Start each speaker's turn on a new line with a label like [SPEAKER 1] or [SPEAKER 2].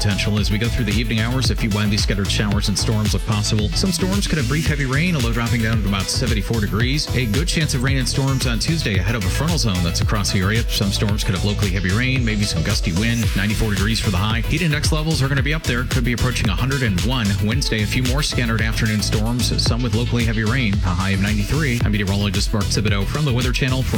[SPEAKER 1] potential as we go through the evening hours. A few widely scattered showers and storms look possible. Some storms could have brief heavy rain, a low dropping down to about 74 degrees. A good chance of rain and storms on Tuesday ahead of a frontal zone that's across the area. Some storms could have locally heavy rain, maybe some gusty wind. 94 degrees for the high. Heat index levels are going to be up there. Could be approaching 101. Wednesday, a few more scattered afternoon storms, some with locally heavy rain. A high of 93. I'm meteorologist Mark Thibodeau from the Weather Channel.